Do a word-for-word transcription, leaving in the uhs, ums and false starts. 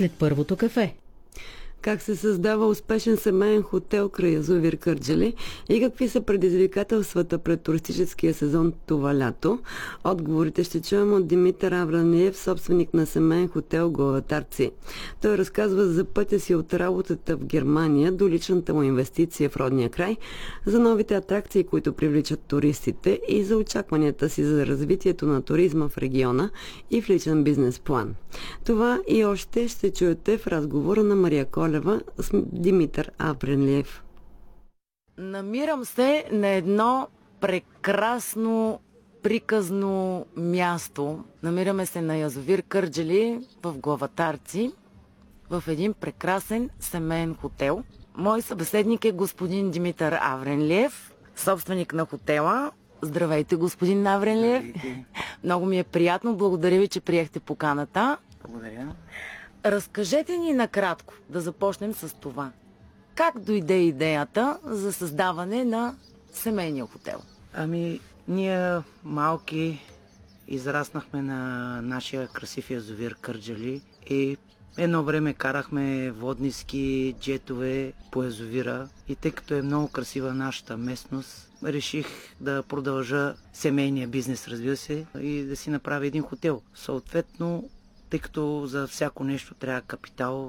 след първото кафе. Как се създава успешен семейен хотел край язовир Кърджали и какви са предизвикателствата пред туристическия сезон това лято? Отговорите ще чуем от Димитър Авранлиев, собственик на семейен хотел Главатарци. Той разказва за пътя си от работата в Германия до личната му инвестиция в родния край, за новите атракции, които привличат туристите и за очакванията си за развитието на туризма в региона и в личен бизнес план. Това и още ще чуете в разговора на Мария Колева с Димитър Авранлиев. Намирам се на едно прекрасно приказно място. Намираме се на язовир Кърджали в Главатарци, в един прекрасен семейен хотел. Мой събеседник е господин Димитър Авранлиев, собственик на хотела. Здравейте, господин Авранлиев. Здравейте. Много ми е приятно. Благодаря ви, че приехте поканата. Благодаря. Разкажете ни накратко, да започнем с това. Как дойде идеята за създаване на семейния хотел? Ами, ние малки израснахме на нашия красив язовир Кърджали и едно време карахме водни ски, джетове по язовира и тъй като е много красива нашата местност, реших да продължа семейния бизнес, разбира се, и да си направя един хотел. Съответно, тъй като за всяко нещо трябва капитал,